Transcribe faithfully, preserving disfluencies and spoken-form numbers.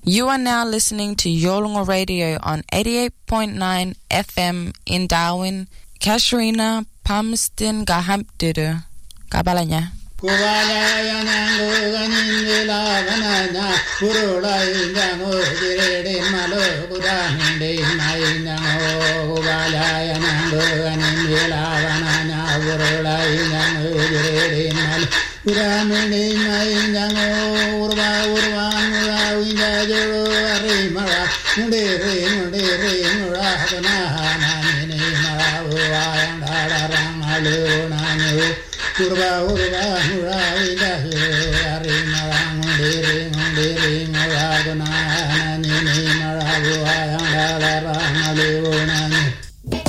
You are now listening to Yolngu Radio on eighty-eight point nine F M in Darwin. Kasharina Palmerston Gahampdidu. Gabalanya. Kubalaya nango ganindela gananya kurula injango direde malo budaninde nainjango kubalaya nango ganindela gananya kurula injango direde malo budaninde nainjango urba urba ngura injajoro arimara ndere ndere ngura ganana nene mara uayanda rangalu nanyo Urba urba urba indah hari malang